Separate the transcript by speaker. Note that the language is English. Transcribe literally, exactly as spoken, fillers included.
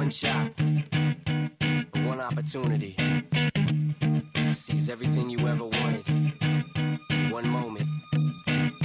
Speaker 1: one shot, one opportunity to seize everything you ever wanted